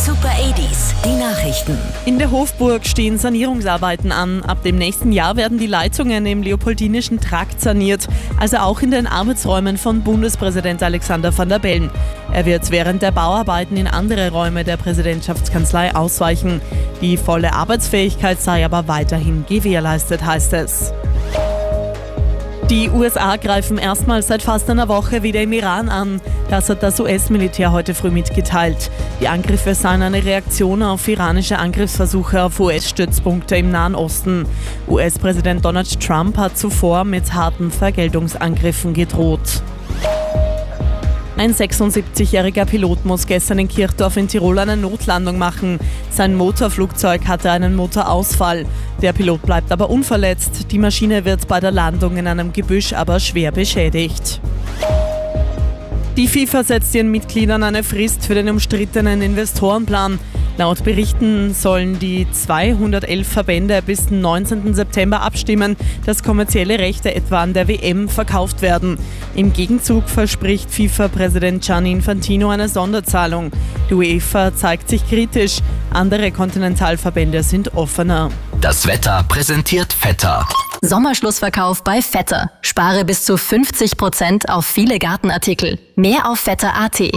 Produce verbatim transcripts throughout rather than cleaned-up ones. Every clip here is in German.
Super achtziger, die Nachrichten. In der Hofburg stehen Sanierungsarbeiten an. Ab dem nächsten Jahr werden die Leitungen im Leopoldinischen Trakt saniert, also auch in den Arbeitsräumen von Bundespräsident Alexander Van der Bellen. Er wird während der Bauarbeiten in andere Räume der Präsidentschaftskanzlei ausweichen. Die volle Arbeitsfähigkeit sei aber weiterhin gewährleistet, heißt es. Die U S A greifen erstmals seit fast einer Woche wieder im Iran an. Das hat das U S-Militär heute früh mitgeteilt. Die Angriffe seien eine Reaktion auf iranische Angriffsversuche auf U S-Stützpunkte im Nahen Osten. U S-Präsident Donald Trump hat zuvor mit harten Vergeltungsangriffen gedroht. Ein sechsundsiebzigjähriger Pilot muss gestern in Kirchdorf in Tirol eine Notlandung machen. Sein Motorflugzeug hatte einen Motorausfall. Der Pilot bleibt aber unverletzt. Die Maschine wird bei der Landung in einem Gebüsch aber schwer beschädigt. Die FIFA setzt ihren Mitgliedern eine Frist für den umstrittenen Investorenplan. Laut Berichten sollen die zweihundertelf Verbände bis zum neunzehnten September abstimmen, dass kommerzielle Rechte etwa an der W M verkauft werden. Im Gegenzug verspricht FIFA-Präsident Gianni Infantino eine Sonderzahlung. Die UEFA zeigt sich kritisch, andere Kontinentalverbände sind offener. Das Wetter präsentiert Vetter. Sommerschlussverkauf bei Vetter. Spare bis zu fünfzig Prozent auf viele Gartenartikel. Mehr auf vetter punkt a t.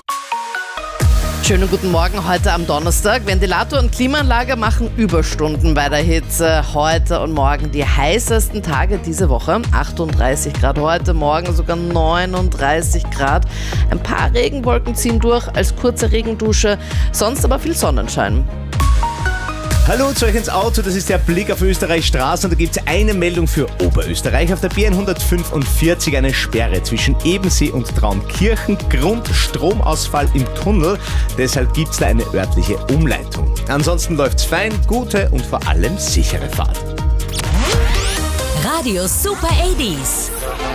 Schönen guten Morgen heute am Donnerstag. Ventilator und Klimaanlage machen Überstunden bei der Hitze. Heute und morgen die heißesten Tage diese Woche. achtunddreißig Grad heute, morgen sogar neununddreißig Grad. Ein paar Regenwolken ziehen durch als kurze Regendusche, sonst aber viel Sonnenschein. Hallo zu euch ins Auto, das ist der Blick auf Österreichs Straßen und da gibt es eine Meldung für Oberösterreich. Auf der B hundertfünfundvierzig eine Sperre zwischen Ebensee und Traunkirchen. Grund Stromausfall im Tunnel, deshalb gibt es da eine örtliche Umleitung. Ansonsten läuft's fein, gute und vor allem sichere Fahrt. Radio Super achtziger.